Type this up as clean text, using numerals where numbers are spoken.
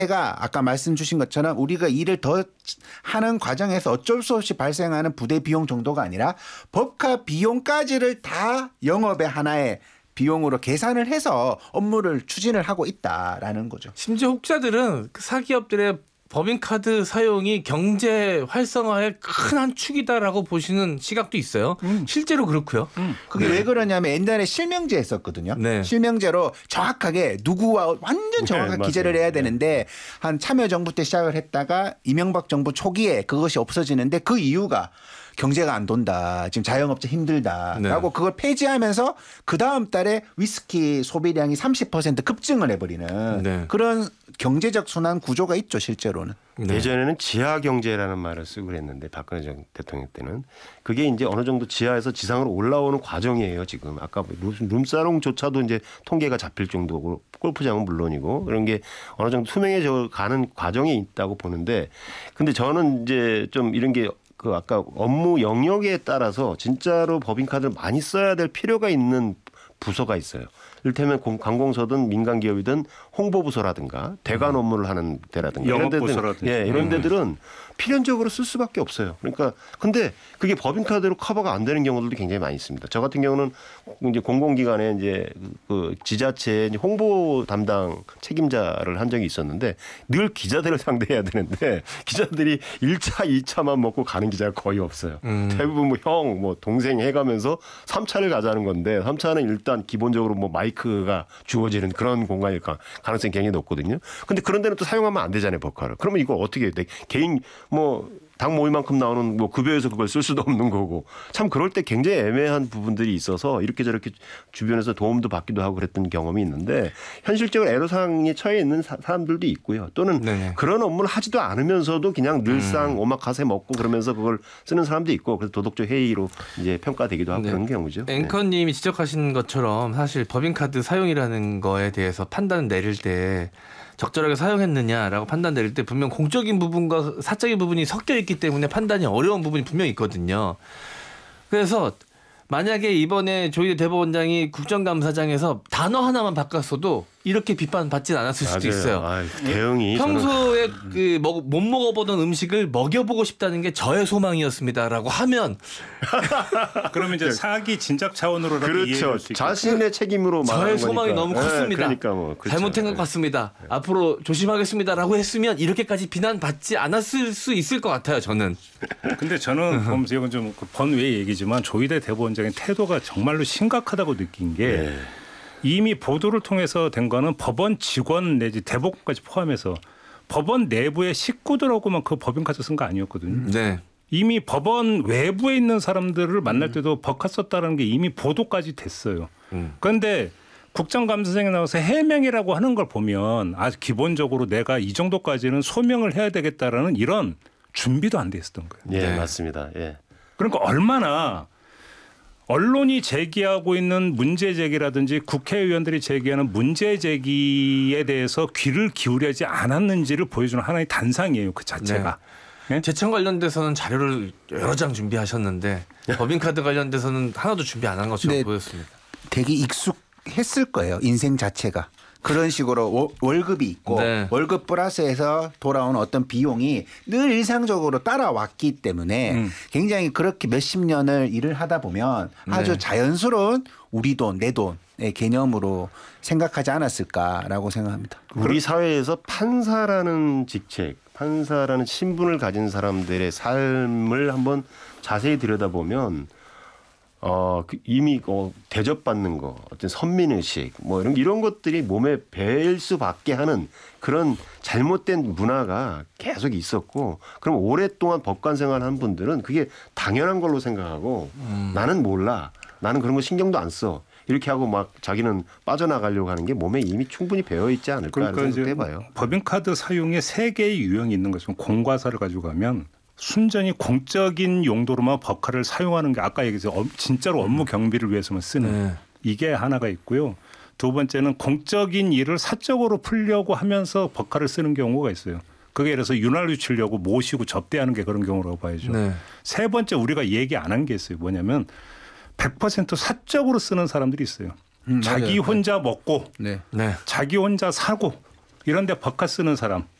제가 아까 말씀 주신 것처럼 우리가 일을 더 하는 과정에서 어쩔 수 없이 발생하는 부대 비용 정도가 아니라 법카 비용까지를 다 영업의 하나의 비용으로 계산을 해서 업무를 추진을 하고 있다라는 거죠. 심지어 혹자들은 그 사기업들의 법인카드 사용이 경제 활성화의 큰 한 축이다라고 보시는 시각도 있어요. 실제로 그렇고요. 그게 왜 그러냐면 옛날에 실명제 했었거든요. 네. 실명제로 정확하게 누구와 완전 정확하게 네, 기재를 맞아요. 해야 되는데 한 참여정부 때 시작을 했다가 이명박 정부 초기에 그것이 없어지는데 그 이유가 경제가 안 돈다. 지금 자영업자 힘들다라고 네. 그걸 폐지하면서 그 다음 달에 위스키 소비량이 30% 급증을 해버리는 네. 그런 경제적 순환 구조가 있죠 실제로는. 네. 예전에는 지하 경제라는 말을 쓰고 그랬는데 박근혜 대통령 때는 그게 이제 어느 정도 지하에서 지상으로 올라오는 과정이에요. 지금 아까 룸사롱조차도 이제 통계가 잡힐 정도고 골프장은 물론이고 그런 게 어느 정도 투명해져 가는 과정이 있다고 보는데 근데 저는 이제 좀 이런 게 그 아까 업무 영역에 따라서 진짜로 법인카드를 많이 써야 될 필요가 있는 부서가 있어요. 이를테면 관공서든 민간 기업이든 홍보부서라든가 대관 업무를 하는 데라든가 이런 영업부서라든지. 이런 데들은 필연적으로 쓸 수밖에 없어요. 그러니까 근데 그게 법인카드로 커버가 안 되는 경우들도 굉장히 많이 있습니다. 저 같은 경우는 이제 공공기관에 이제 그 지자체 이제 홍보 담당 책임자를 한 적이 있었는데 늘 기자들을 상대해야 되는데 기자들이 1차, 2차만 먹고 가는 기자가 거의 없어요. 대부분 뭐 형, 뭐 동생 해가면서 3차를 가자는 건데 3차는 일단 기본적으로 뭐 마이크가 주어지는 그런 공간일 가능성이 굉장히 높거든요. 근데 그런 데는 또 사용하면 안 되잖아요, 법카를. 그러면 이걸 어떻게 해? 개인 뭐 당 모임만큼 나오는 뭐 급여에서 그걸 쓸 수도 없는 거고 참 그럴 때 굉장히 애매한 부분들이 있어서 이렇게 저렇게 주변에서 도움도 받기도 하고 그랬던 경험이 있는데 현실적으로 애로사항에 처해 있는 사람들도 있고요. 또는 네네. 그런 업무를 하지도 않으면서도 그냥 늘상 오마카세 먹고 그러면서 그걸 쓰는 사람도 있고 그래서 도덕적 해이로 이제 평가되기도 하고 네. 그런 경우죠. 앵커님이 지적하신 것처럼 사실 법인카드 사용이라는 거에 대해서 판단 내릴 때 적절하게 사용했느냐라고 판단 내릴 때 분명 공적인 부분과 사적인 부분이 섞여 있기 때문에 판단이 어려운 부분이 분명히 있거든요. 그래서 만약에 이번에 조희대 대법원장이 국정감사장에서 단어 하나만 바꿨어도 이렇게 비판받진 않았을 수도 있어요. 아유, 대응이 평소에 그 못 먹어보던 음식을 먹여보고 싶다는 게 저의 소망이었습니다라고 하면 그러면 이제 사기 진작 차원으로라도 이해할 그렇죠. 수 있고. 자신의 책임으로 저의 말하는 소망이 거니까. 너무 컸습니다. 그러니까 뭐 그렇죠. 잘못한 것 같습니다. 앞으로 조심하겠습니다라고 했으면 이렇게까지 비난받지 않았을 수 있을 것 같아요. 저는. 근데 저는 보면서 이건 좀 번외 얘기지만 조희대 대법원장의 태도가 정말로 심각하다고 느낀 게 네. 이미 보도를 통해서 된 거는 법원 직원 내지 대법관까지 포함해서 법원 내부의 식구들하고만 그 법인카드 쓴 거 아니었거든요. 네. 이미 법원 외부에 있는 사람들을 만날 때도 법카 썼다는 게 이미 보도까지 됐어요. 그런데 국정감사장에 나와서 해명이라고 하는 걸 보면 아주 기본적으로 내가 이 정도까지는 소명을 해야 되겠다라는 이런 준비도 안 돼 있었던 거예요. 예, 네. 맞습니다. 예. 그러니까 얼마나 언론이 제기하고 있는 문제 제기라든지 국회의원들이 제기하는 문제 제기에 대해서 귀를 기울이지 않았는지를 보여주는 하나의 단상이에요. 그 자체가. 네? 재청 관련돼서는 자료를 여러 장 준비하셨는데 법인카드 관련돼서는 하나도 준비 안 한 것처럼 네. 보였습니다. 되게 익숙했을 거예요. 인생 자체가. 그런 식으로 월급이 있고 네. 월급 플러스해서 돌아오는 어떤 비용이 늘 일상적으로 따라왔기 때문에 굉장히 그렇게 몇십 년을 일을 하다 보면 아주 네. 자연스러운 우리 돈, 내 돈의 개념으로 생각하지 않았을까라고 생각합니다. 우리 사회에서 판사라는 직책, 판사라는 신분을 가진 사람들의 삶을 한번 자세히 들여다보면 이미 대접받는 거, 어떤 선민의식, 뭐 이런 것들이 몸에 배일 수밖에 하는 그런 잘못된 문화가 계속 있었고, 그럼 오랫동안 법관 생활한 분들은 그게 당연한 걸로 생각하고 나는 몰라, 나는 그런 거 신경도 안 써. 이렇게 하고 막 자기는 빠져나가려고 하는 게 몸에 이미 충분히 배어 있지 않을까 그러니까 하는 이제 생각도 해봐요. 법인카드 사용에 3개의 유형이 있는 것은 공과사를 가지고 가면 순전히 공적인 용도로만 법카를 사용하는 게 아까 얘기해서 진짜로 업무 경비를 위해서만 쓰는 네. 이게 하나가 있고요. 두 번째는 공적인 일을 사적으로 풀려고 하면서 법카를 쓰는 경우가 있어요. 그게 예를 들어서 윤활유치려고 모시고 접대하는 게 그런 경우라고 봐야죠. 네. 세 번째 우리가 얘기 안 한 게 있어요. 뭐냐면 100% 사적으로 쓰는 사람들이 있어요. 자기 맞아요. 혼자 먹고 네. 네. 자기 혼자 사고 이런데 법카 쓰는 사람